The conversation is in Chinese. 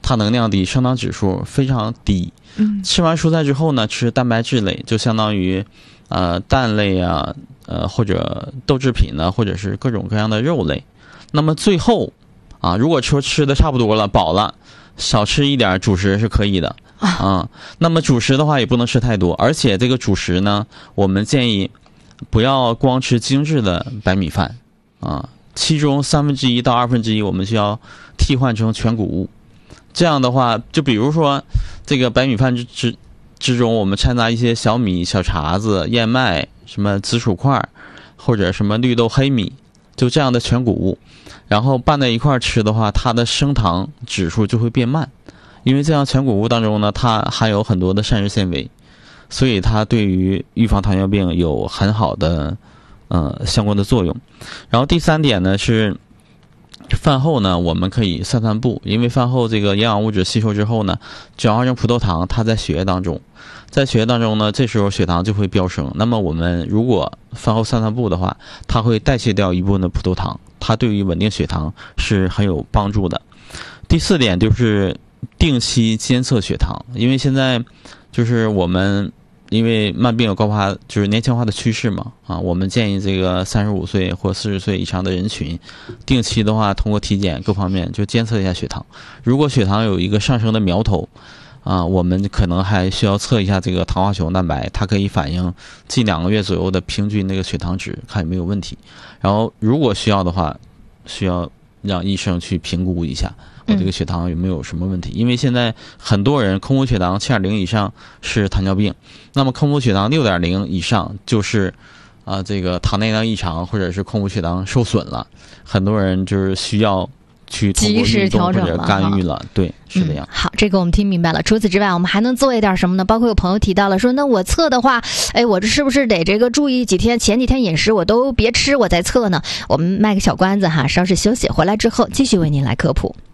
它能量低，升糖指数非常低。吃完蔬菜之后呢，吃蛋白质类，就相当于蛋类啊，或者豆制品呢，或者是各种各样的肉类。那么最后如果说吃的差不多了，饱了，少吃一点主食是可以的那么主食的话也不能吃太多，而且这个主食呢，我们建议不要光吃精致的白米饭其中1/3到1/2我们就要替换成全谷物。这样的话，就比如说这个白米饭之中，我们掺杂一些小米、小碴子、燕麦、什么紫薯块，或者什么绿豆、黑米，就这样的全谷物，然后拌在一块吃的话，它的升糖指数就会变慢。因为这样全谷物当中呢，它含有很多的膳食纤维，所以它对于预防糖尿病有很好的相关的作用。然后第3点呢是饭后呢，我们可以散散步，因为饭后这个营养物质吸收之后呢，转化成葡萄糖，它在血液当中呢，这时候血糖就会飙升。那么我们如果饭后散散步的话，它会代谢掉一部分的葡萄糖，它对于稳定血糖是很有帮助的。第4点就是定期监测血糖，因为现在就是我们因为慢病有高发，就是年轻化的趋势嘛我们建议这个35岁或40岁以上的人群，定期的话通过体检各方面就监测一下血糖。如果血糖有一个上升的苗头我们可能还需要测一下这个糖化血红蛋白，它可以反映近2个月左右的平均那个血糖值，看有没有问题。然后如果需要的话，需要让医生去评估一下我这个血糖有没有什么问题。因为现在很多人空腹血糖 7.0 以上是糖尿病，那么空腹血糖 6.0 以上就是这个糖内量异常，或者是空腹血糖受损了，很多人就是需要去通过运动或者干预了。对，是这样。 好，这个我们听明白了。除此之外，我们还能做一点什么呢？包括有朋友提到了说，那我测的话，我这是不是得这个注意前几天饮食我都别吃，我再测呢？我们卖个小关子哈，稍事休息，回来之后继续为您来科普。